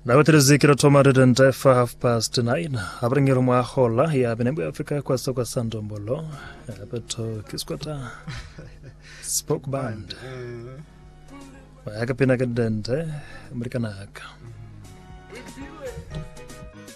Now it is zikira tomared for 9:30. Abringiro mwa hola ya benembu Afrika kwa soko sandombolo. Beto kiskwata spoke band. Waka pinakadente Amerikanaka.